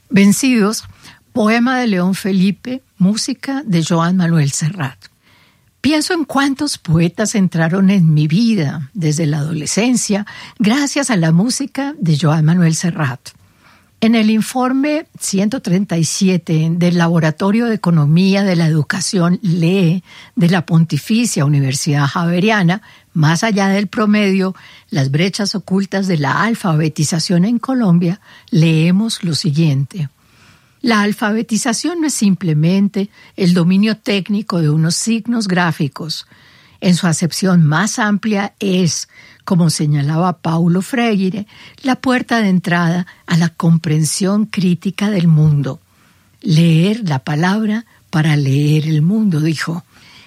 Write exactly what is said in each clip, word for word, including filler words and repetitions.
Vencidos, poema de León Felipe, música de Joan Manuel Serrat. Pienso en cuántos poetas entraron en mi vida desde la adolescencia gracias a la música de Joan Manuel Serrat. En el informe ciento treinta y siete del Laboratorio de Economía de la Educación L E E de la Pontificia Universidad Javeriana, más allá del promedio, las brechas ocultas de la alfabetización en Colombia, leemos lo siguiente. La alfabetización no es simplemente el dominio técnico de unos signos gráficos. En su acepción más amplia es, como señalaba Paulo Freire, la puerta de entrada a la comprensión crítica del mundo. Leer la palabra para leer el mundo, dijo.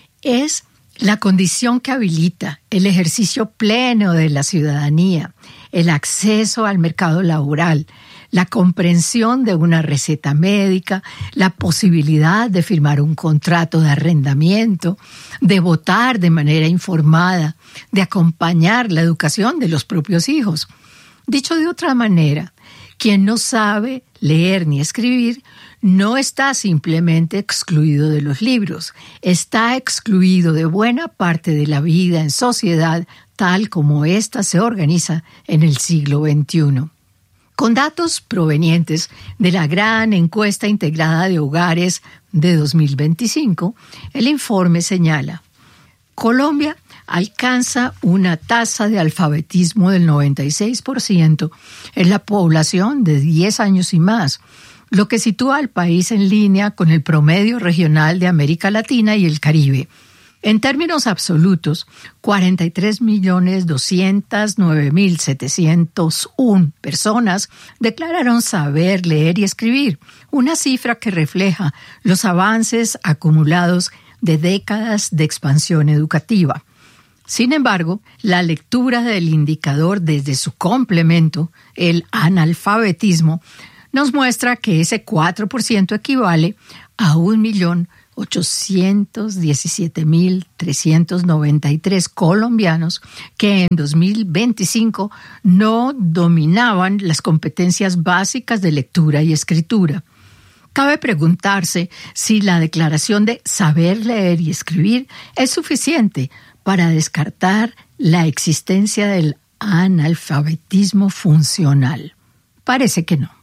Es la condición que habilita el ejercicio pleno de la ciudadanía, el acceso al mercado laboral, la comprensión de una receta médica, la posibilidad de firmar un contrato de arrendamiento, de votar de manera informada, de acompañar la educación de los propios hijos. Dicho de otra manera, quien no sabe leer ni escribir no está simplemente excluido de los libros, está excluido de buena parte de la vida en sociedad tal como ésta se organiza en el siglo veintiuno. Con datos provenientes de la gran encuesta integrada de hogares de dos mil veinticinco, el informe señala: Colombia alcanza una tasa de alfabetismo del noventa y seis por ciento en la población de diez años y más, lo que sitúa al país en línea con el promedio regional de América Latina y el Caribe. En términos absolutos, cuarenta y tres millones doscientos nueve mil setecientos uno personas declararon saber leer y escribir, una cifra que refleja los avances acumulados de décadas de expansión educativa. Sin embargo, la lectura del indicador desde su complemento, el analfabetismo, nos muestra que ese cuatro por ciento equivale a un millón ochocientos diecisiete mil trescientos noventa y tres colombianos que en dos mil veinticinco no dominaban las competencias básicas de lectura y escritura. Cabe preguntarse si la declaración de saber leer y escribir es suficiente para descartar la existencia del analfabetismo funcional. Parece que no.